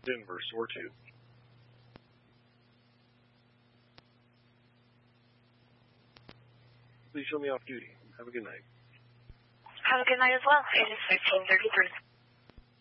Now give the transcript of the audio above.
Denver, soar 2. Please show me off duty. Have a good night. Have a good night as well. It is 1533.